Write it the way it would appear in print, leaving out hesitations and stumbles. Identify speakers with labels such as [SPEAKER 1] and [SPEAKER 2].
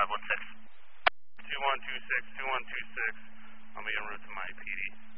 [SPEAKER 1] 2126. 2126, 2126. I'll be en route to my PD.